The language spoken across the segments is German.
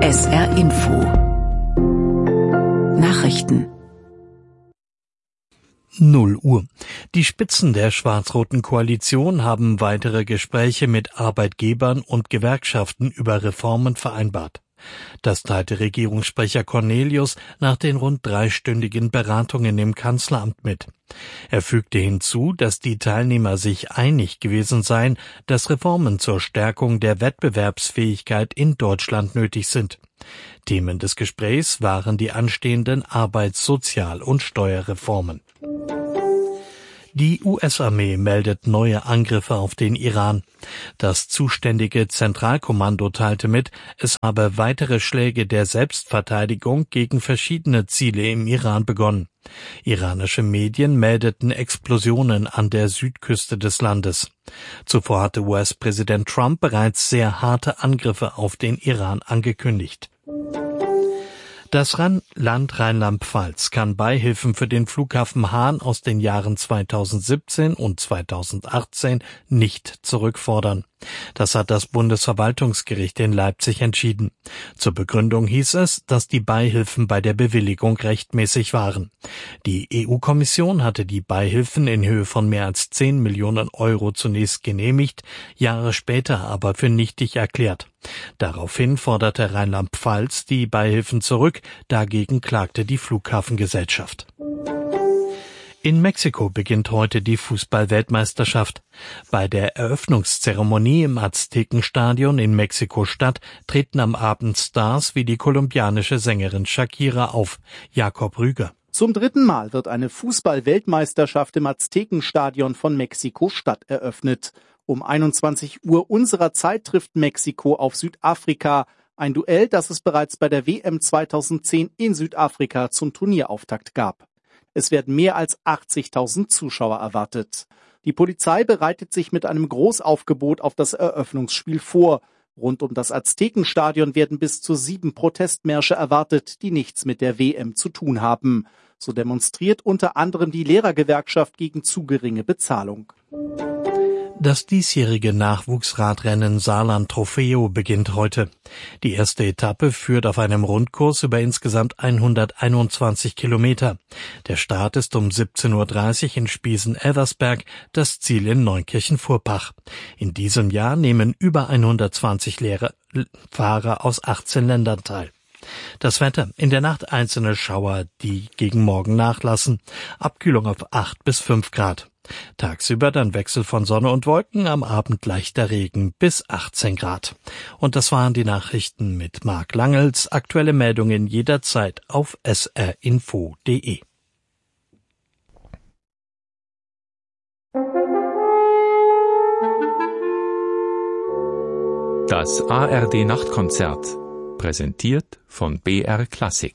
SR Info Nachrichten 0 Uhr. Die Spitzen der schwarz-roten Koalition haben weitere Gespräche mit Arbeitgebern und Gewerkschaften über Reformen vereinbart. Das teilte Regierungssprecher Cornelius nach den rund 3-stündigen Beratungen im Kanzleramt mit. Er fügte hinzu, dass die Teilnehmer sich einig gewesen seien, dass Reformen zur Stärkung der Wettbewerbsfähigkeit in Deutschland nötig sind. Themen des Gesprächs waren die anstehenden Arbeits-, Sozial- und Steuerreformen. Die US-Armee meldet neue Angriffe auf den Iran. Das zuständige Zentralkommando teilte mit, es habe weitere Schläge der Selbstverteidigung gegen verschiedene Ziele im Iran begonnen. Iranische Medien meldeten Explosionen an der Südküste des Landes. Zuvor hatte US-Präsident Trump bereits sehr harte Angriffe auf den Iran angekündigt. Das Land Rheinland-Pfalz kann Beihilfen für den Flughafen Hahn aus den Jahren 2017 und 2018 nicht zurückfordern. Das hat das Bundesverwaltungsgericht in Leipzig entschieden. Zur Begründung hieß es, dass die Beihilfen bei der Bewilligung rechtmäßig waren. Die EU-Kommission hatte die Beihilfen in Höhe von mehr als 10 Millionen Euro zunächst genehmigt, Jahre später aber für nichtig erklärt. Daraufhin forderte Rheinland-Pfalz die Beihilfen zurück, dagegen klagte die Flughafengesellschaft. In Mexiko beginnt heute die Fußball-Weltmeisterschaft. Bei der Eröffnungszeremonie im Aztekenstadion in Mexiko-Stadt treten am Abend Stars wie die kolumbianische Sängerin Shakira auf. Jakob Rüger. Zum 3. Mal wird eine Fußball-Weltmeisterschaft im Aztekenstadion von Mexiko-Stadt eröffnet. Um 21 Uhr unserer Zeit trifft Mexiko auf Südafrika. Ein Duell, das es bereits bei der WM 2010 in Südafrika zum Turnierauftakt gab. Es werden mehr als 80.000 Zuschauer erwartet. Die Polizei bereitet sich mit einem Großaufgebot auf das Eröffnungsspiel vor. Rund um das Aztekenstadion werden bis zu 7 Protestmärsche erwartet, die nichts mit der WM zu tun haben. So demonstriert unter anderem die Lehrergewerkschaft gegen zu geringe Bezahlung. Das diesjährige Nachwuchsradrennen Saarland Trofeo beginnt heute. Die erste Etappe führt auf einem Rundkurs über insgesamt 121 Kilometer. Der Start ist um 17:30 Uhr in Spiesen-Elversberg, das Ziel in Neunkirchen-Vorpach. In diesem Jahr nehmen über 120 Fahrer aus 18 Ländern teil. Das Wetter: in der Nacht einzelne Schauer, die gegen Morgen nachlassen. Abkühlung auf 8 bis 5 Grad. Tagsüber dann Wechsel von Sonne und Wolken, am Abend leichter Regen bis 18 Grad. Und das waren die Nachrichten mit Marc Langels. Aktuelle Meldungen jederzeit auf srinfo.de. Das ARD Nachtkonzert, präsentiert von BR Klassik.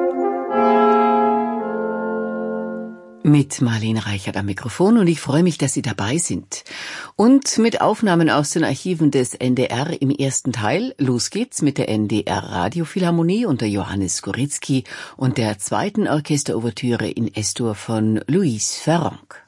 Mit Marlene Reichert am Mikrofon und ich freue mich, dass Sie dabei sind. Und mit Aufnahmen aus den Archiven des NDR im ersten Teil. Los geht's mit der NDR Radiophilharmonie unter Johannes Skoritzky und der zweiten Orchesterouvertüre in S-Dur von Louis Farrenc.